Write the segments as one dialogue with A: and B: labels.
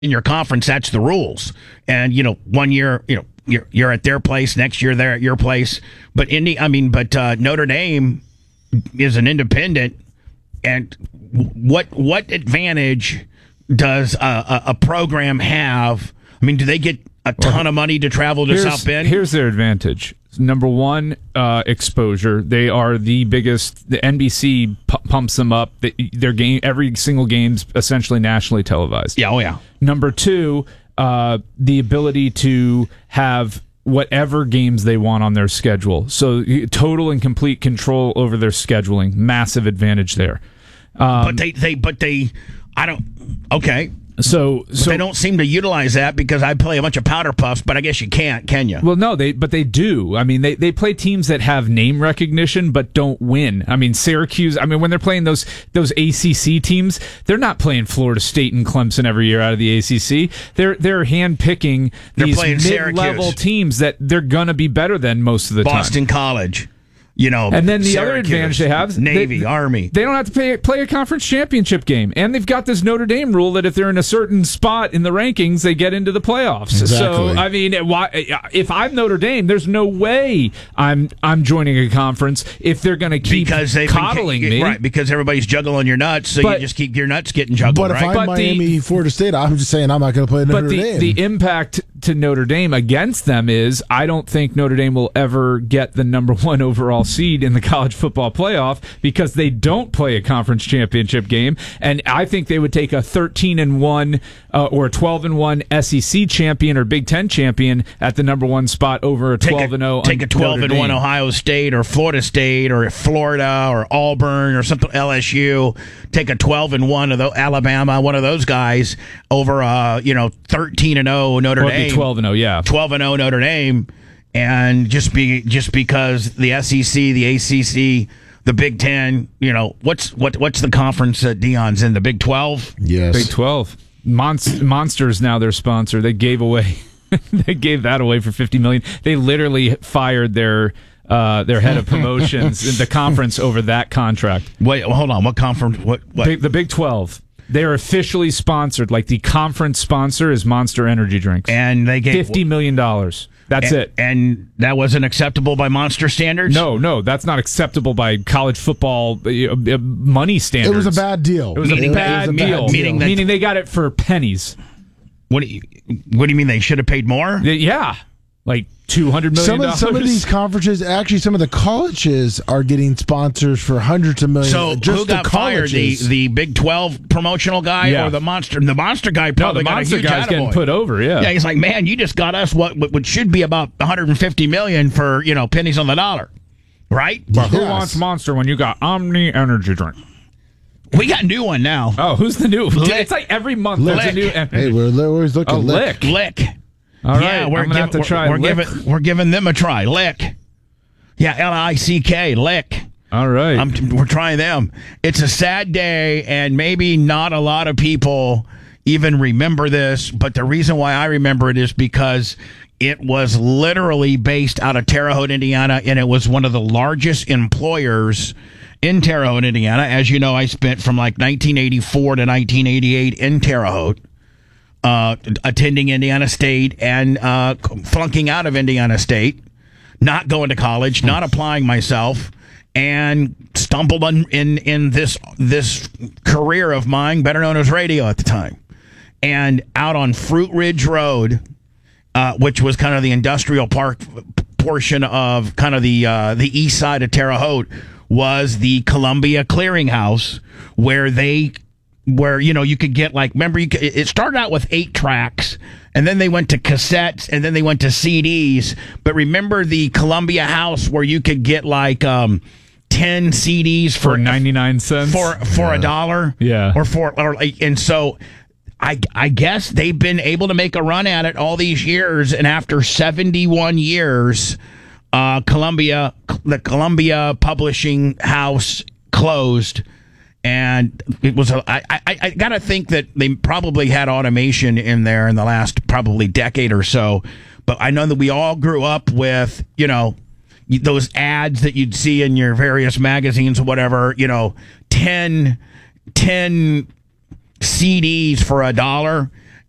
A: in your conference, that's the rules. And, 1 year, you're at their place, next year they're at your place. But Notre Dame is an independent, and what advantage does a program have? I mean, do they get a ton of money to travel to South Bend?
B: Here's their advantage. Number one, exposure. They are the biggest. The NBC pumps them up. Their game, every single game's essentially nationally televised.
A: Yeah, oh yeah.
B: Number two, the ability to have whatever games they want on their schedule. So total and complete control over their scheduling. Massive advantage there. So
A: they don't seem to utilize that because I play a bunch of powder puffs, but I guess you can't, can you?
B: Well, no, they do. I mean, they play teams that have name recognition but don't win. I mean, Syracuse. I mean, when they're playing those ACC teams, they're not playing Florida State and Clemson every year out of the ACC. They're handpicking these mid-level teams that they're gonna be better than most of the time.
A: Boston College.
B: And then the
A: Syracuse,
B: other advantage they have,
A: Navy, Army.
B: They don't have to play a conference championship game, and they've got this Notre Dame rule that if they're in a certain spot in the rankings, they get into the playoffs.
C: Exactly.
B: So, I mean, if I'm Notre Dame, there's no way I'm joining a conference if they're going to keep coddling me.
A: Right, because everybody's juggling your nuts, so you just keep your nuts getting juggled.
C: But if I'm Miami, Florida State, I'm just saying I'm not going to play Notre Dame.
B: But the impact to Notre Dame against them is I don't think Notre Dame will ever get the number one overall seed in the college football playoff because they don't play a conference championship game, and I think they would take a 13-1 or a 12-1 SEC champion or Big Ten champion at the number one spot over a 12-0.
A: Take a 12-1 Ohio State or Florida State or Florida or Auburn or something LSU. Take a 12-1 of Alabama, one of those guys over 13-0 Notre Dame.
B: 12-0, yeah.
A: 12-0 Notre Dame. And just because the SEC, the ACC, the Big Ten, what's the conference that Dion's in? The Big 12?
C: Yes.
B: Big 12. Monster's now their sponsor. They gave that away for $50 million. They literally fired their head of promotions in the conference over that contract.
A: Wait, hold on. What conference? What?
B: The Big 12. They're officially sponsored. Like the conference sponsor is Monster Energy Drinks.
A: And they gave
B: $50 million. That's it.
A: And that wasn't acceptable by Monster standards?
B: No, that's not acceptable by college football money standards.
C: It was a bad deal.
B: It was a bad deal. Meaning they got it for pennies.
A: What do you mean they should have paid more?
B: Yeah. Like $200 million.
C: Some of these conferences, actually, some of the colleges are getting sponsors for hundreds of millions.
A: So
C: just
A: who got fired? The Big 12 promotional guy or the Monster? The Monster guy probably got a huge
B: guy's getting
A: attaboy.
B: put over. Yeah,
A: he's like, man, you just got us what should be about $150 million for pennies on the dollar, right?
B: But who wants Monster when you got Omni Energy Drink?
A: We got a new one now.
B: Oh, who's the new? It's like every month there's a new.
C: Hey, we're always looking.
B: Lick.
A: All right,
B: I'm gonna have to try.
A: We're giving them a try. Lick. Yeah, L-I-C-K. Lick.
B: All right.
A: We're trying them. It's a sad day, and maybe not a lot of people even remember this, but the reason why I remember it is because it was literally based out of Terre Haute, Indiana, and it was one of the largest employers in Terre Haute, Indiana. As you know, I spent from like 1984 to 1988 in Terre Haute. Attending Indiana State and flunking out of Indiana State, not going to college, not applying myself, and stumbled in this career of mine, better known as radio at the time. And out on Fruit Ridge Road, which was kind of the industrial park portion of kind of the east side of Terre Haute, was the Columbia Clearinghouse, where you could get it started out with 8 tracks, and then they went to cassettes, and then they went to CDs. But remember the Columbia House where you could get 10 CDs for
B: 99 cents
A: for $1,
B: yeah,
A: and so I guess they've been able to make a run at it all these years, and after 71 years, the Columbia Publishing House closed. And it was I got to think that they probably had automation in there in the last probably decade or so. But I know that we all grew up with, those ads that you'd see in your various magazines or whatever, 10 CDs for $1.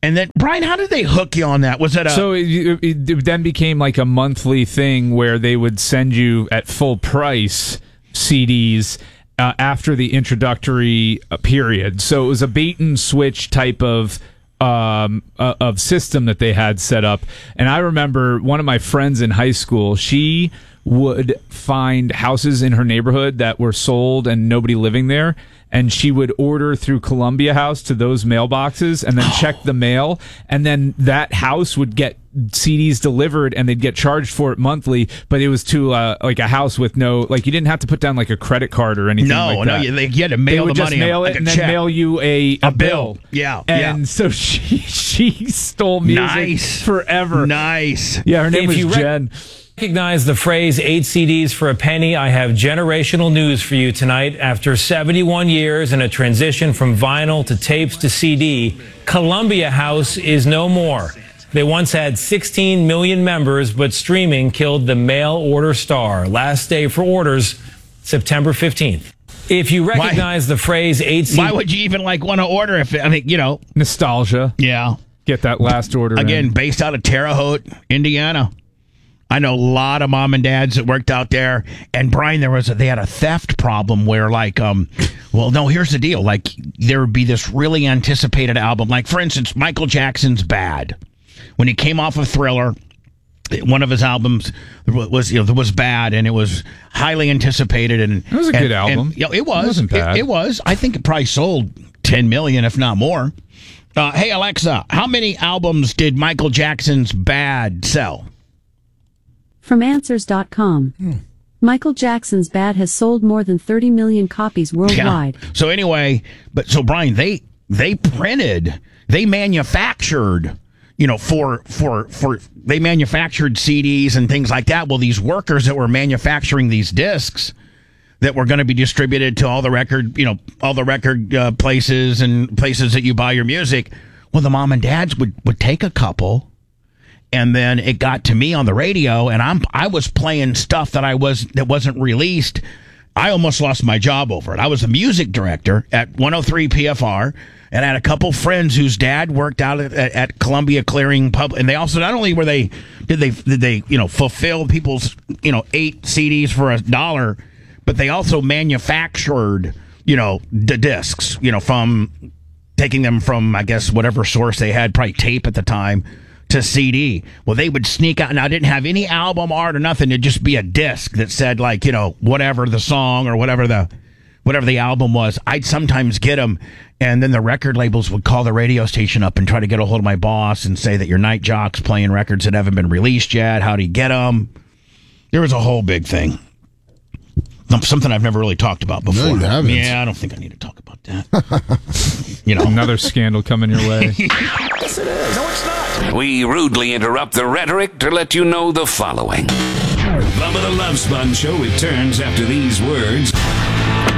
A: And then, Brian, how did they hook you on that? Was it a...
B: So it then became like a monthly thing where they would send you at full price CDs after the introductory period. So it was a bait and switch type of system that they had set up. And I remember one of my friends in high school, she would find houses in her neighborhood that were sold and nobody living there, and she would order through Columbia House to those mailboxes and then check the mail, and then that house would get CDs delivered and they'd get charged for it monthly, but it was to like a house with no, like, you didn't have to put down like a credit card or anything like that.
A: You had to mail the money. They would just
B: mail it and then mail you a bill.
A: Yeah.
B: And so she stole music forever.
A: Nice.
B: Yeah, her name was Jen.
D: Recognize the phrase 8 CDs for a penny. I have generational news for you tonight. After 71 years and a transition from vinyl to tapes to CD, Columbia House is no more. They once had 16 million members, but streaming killed the mail order star. Last day for orders, September 15th. If you recognize the phrase 8 CDs...
A: Why would you even want to order if,
B: Nostalgia.
A: Yeah.
B: Get that last order
A: Again,
B: in.
A: Based out of Terre Haute, Indiana. I know a lot of mom and dads that worked out there. And Brian, they had a theft problem where here's the deal. Like, there would be this really anticipated album. Like, for instance, Michael Jackson's Bad. When he came off of Thriller, one of his albums was Bad, and it was highly anticipated. And
B: it was a good album.
A: It was.
B: It wasn't bad.
A: It was. I think it probably sold 10 million, if not more. Hey, Alexa, how many albums did Michael Jackson's Bad sell?
E: From Answers.com. Michael Jackson's Bad has sold more than 30 million copies worldwide.
A: Yeah. So anyway, Brian, they manufactured, they manufactured CDs and things like that. Well, these workers that were manufacturing these discs that were going to be distributed to all the record places and places that you buy your music. Well, the mom and dads would take a couple. And then it got to me on the radio, and I was playing stuff that wasn't released. I almost lost my job over it. I was a music director at 103 PFR, and I had a couple friends whose dad worked out at Columbia Clearing Pub, and they also not only did they fulfill people's 8 CDs for $1, but they also manufactured the discs from taking them from, I guess, whatever source they had, probably tape at the time, to CD. Well, they would sneak out, and I didn't have any album art or nothing. It'd just be a disc that said whatever the song or whatever the album was. I'd sometimes get them, and then the record labels would call the radio station up and try to get a hold of my boss and say that your night jock's playing records that haven't been released yet. How do you get them? There was a whole big thing. Something I've never really talked about before.
C: No, you haven't.
A: Yeah, I don't think I need to talk about that.
B: Another scandal coming your way.
F: Yes, it is. No, it's not. We rudely interrupt the rhetoric to let you know the following.
G: Bubba the Love Sponge Show returns after these words.